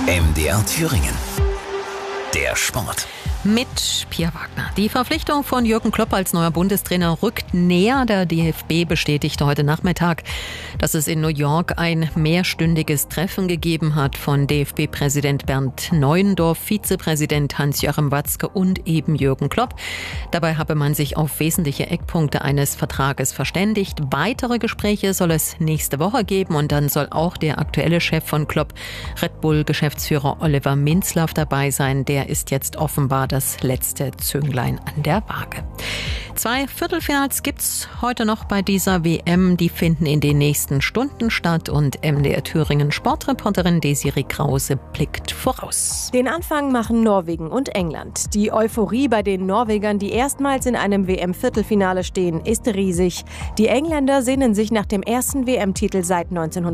MDR Thüringen. Der Sport. Mit Pia Wagner. Die Verpflichtung von Jürgen Klopp als neuer Bundestrainer rückt näher. Der DFB bestätigte heute Nachmittag, dass es in New York ein mehrstündiges Treffen gegeben hat von DFB-Präsident Bernd Neuendorf, Vizepräsident Hans-Joachim Watzke und eben Jürgen Klopp. Dabei habe man sich auf wesentliche Eckpunkte eines Vertrages verständigt. Weitere Gespräche soll es nächste Woche geben und dann soll auch der aktuelle Chef von Klopp, Red Bull-Geschäftsführer Oliver Minzlaff, dabei sein. Der ist jetzt offenbar das letzte Zünglein an der Waage. 2 Viertelfinals gibt's heute noch bei dieser WM. Die finden in den nächsten Stunden statt und MDR Thüringen Sportreporterin Desiree Krause blickt voraus. Den Anfang machen Norwegen und England. Die Euphorie bei den Norwegern, die erstmals in einem WM-Viertelfinale stehen, ist riesig. Die Engländer sehnen sich nach dem ersten WM-Titel seit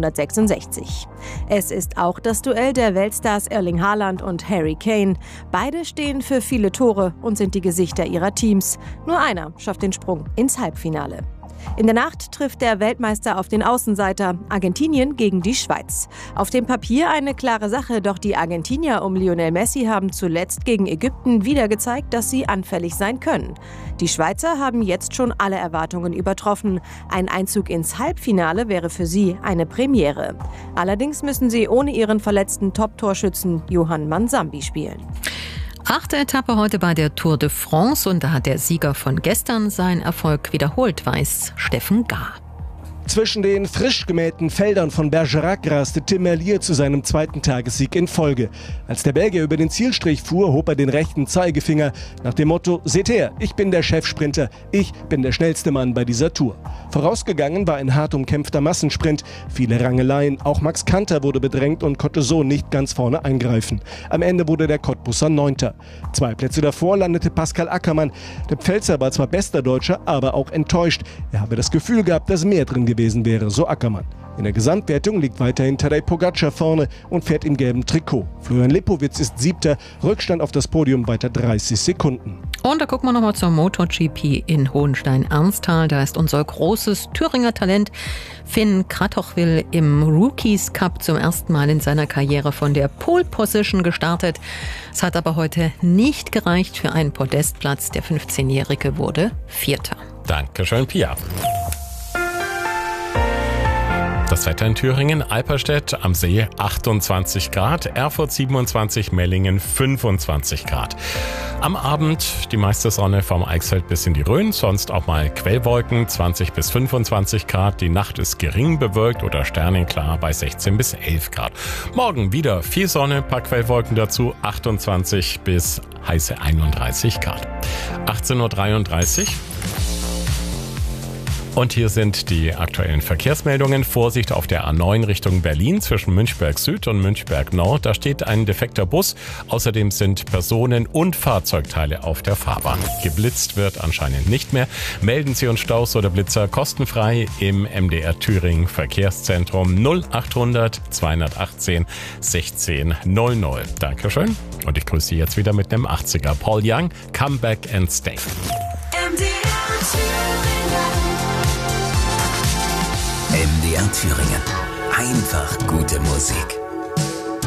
1966. Es ist auch das Duell der Weltstars Erling Haaland und Harry Kane. Beide stehen für viele Tore und sind die Gesichter ihrer Teams. Nur einer schafft den Sprung ins Halbfinale. In der Nacht trifft der Weltmeister auf den Außenseiter Argentinien gegen die Schweiz. Auf dem Papier eine klare Sache, doch die Argentinier um Lionel Messi haben zuletzt gegen Ägypten wieder gezeigt, dass sie anfällig sein können. Die Schweizer haben jetzt schon alle Erwartungen übertroffen. Ein Einzug ins Halbfinale wäre für sie eine Premiere. Allerdings müssen sie ohne ihren verletzten Top-Torschützen Johann Mansambi spielen. 8. Etappe heute bei der Tour de France und da hat der Sieger von gestern seinen Erfolg wiederholt, weiß Steffen Gahr. Zwischen den frisch gemähten Feldern von Bergerac raste Tim Merlier zu seinem zweiten Tagessieg in Folge. Als der Belgier über den Zielstrich fuhr, hob er den rechten Zeigefinger nach dem Motto: Seht her, ich bin der Chefsprinter, ich bin der schnellste Mann bei dieser Tour. Vorausgegangen war ein hart umkämpfter Massensprint, viele Rangeleien, auch Max Kanter wurde bedrängt und konnte so nicht ganz vorne eingreifen. Am Ende wurde der Cottbusser 9. 2 Plätze davor landete Pascal Ackermann. Der Pfälzer war zwar bester Deutscher, aber auch enttäuscht. Er habe das Gefühl gehabt, dass mehr drin gewesen wäre, so Ackermann. In der Gesamtwertung liegt weiterhin Tadej Pogacar vorne und fährt im gelben Trikot. Florian Lipowitz ist 7. Rückstand auf das Podium weiter 30 Sekunden. Und da gucken wir nochmal zur MotoGP in Hohenstein-Ernsthal. Da ist unser großes Thüringer Talent Finn Kratochwil im Rookies Cup zum ersten Mal in seiner Karriere von der Pole Position gestartet. Es hat aber heute nicht gereicht für einen Podestplatz. Der 15-Jährige wurde 4. Dankeschön, Pia. Das Wetter in Thüringen: Alperstedt am See 28 Grad, Erfurt 27, Mellingen 25 Grad. Am Abend die meiste Sonne vom Eichsfeld bis in die Rhön, sonst auch mal Quellwolken 20 bis 25 Grad. Die Nacht ist gering bewölkt oder sternenklar bei 16 bis 11 Grad. Morgen wieder viel Sonne, paar Quellwolken dazu, 28 bis heiße 31 Grad. 18.33 Uhr. Und hier sind die aktuellen Verkehrsmeldungen. Vorsicht auf der A9 Richtung Berlin zwischen Münchberg Süd und Münchberg Nord. Da steht ein defekter Bus. Außerdem sind Personen und Fahrzeugteile auf der Fahrbahn. Geblitzt wird anscheinend nicht mehr. Melden Sie uns Staus oder Blitzer kostenfrei im MDR Thüringen Verkehrszentrum 0800 218 16 00. Dankeschön. Und ich grüße Sie jetzt wieder mit einem 80er. Paul Young, Come Back and Stay. MDR Thüringen. Einfach gute Musik.